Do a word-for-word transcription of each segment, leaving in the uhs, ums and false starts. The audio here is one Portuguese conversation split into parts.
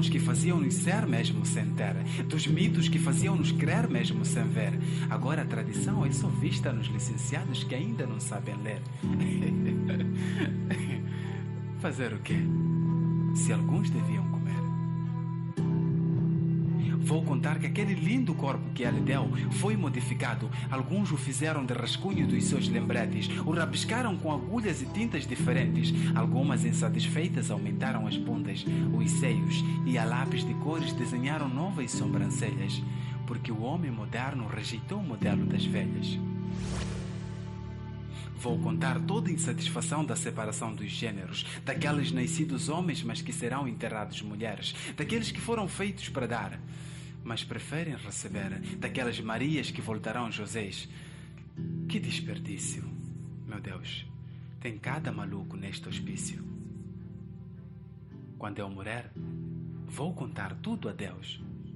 ilusões que faziam-nos ser mesmo sem ter, dos mitos que faziam-nos crer mesmo sem ver. Agora a tradição é só vista nos licenciados que ainda não sabem ler. Fazer o quê? Se alguns deviam comer. Vou contar que aquele lindo corpo que ele deu foi modificado. Alguns o fizeram de rascunho dos seus lembretes, o rabiscaram com agulhas e tintas diferentes. Algumas insatisfeitas aumentaram as bundas, os seios e a lápis de cores desenharam novas sobrancelhas, porque o homem moderno rejeitou o modelo das velhas. Vou contar toda a insatisfação da separação dos gêneros, daqueles nascidos homens mas que serão enterrados mulheres, daqueles que foram feitos para dar mas preferem receber, daquelas Marias que voltarão Josés. Que desperdício, meu Deus, tem cada maluco neste hospício. Quando eu morrer, vou contar tudo a Deus.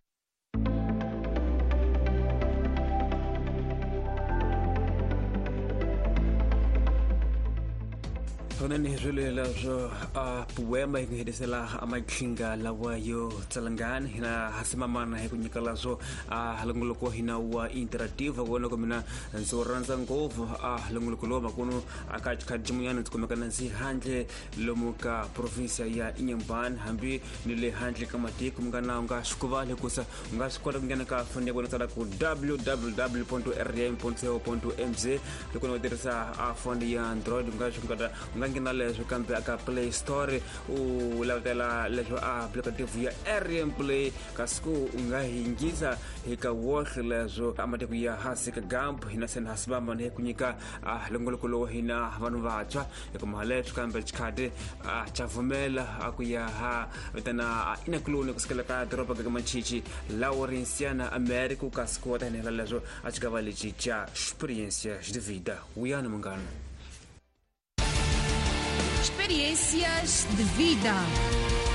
Tonani jule la jo a poema ingehedesela amakinga lawa yo talangan hina hasimamana he kunyikala zo a halunguloko hina wa interactive wona komina nzoranza ngovo a halunguloko makuno akachika jimuyana tukomekana si handle lomuka provincia ya Inyambane hambi nile handle kamati kumgana unga shukuvale kusa unga shukora ngena ka fonde bona tsala ku w w w dot r m dot co dot m z lokono derisa a fonde ya Android unga shukada ngina lezo kambe aka Play Store u lavela lezo a applicative ya R M Play kasku ungahingiza hika wosh lezo amate kuya hasika gamp hina sen hasbamba ne kunyika a longolokolo hina vanu vacha yakumale kambe chikade a chavumela akuya ha tana ina klone kuskala ka dropa kama chichi Laurenciana America kasku tana lezo achikavale chicha experiência de vida uyana mungana. Experiências de vida.